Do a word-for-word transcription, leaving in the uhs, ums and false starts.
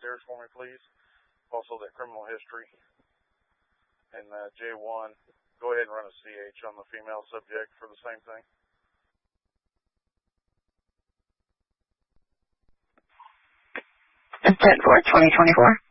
volunteers for me, please. Also, that criminal history. And uh, J one, go ahead and run a C H on the female subject for the same thing. ten four, twenty twenty-four.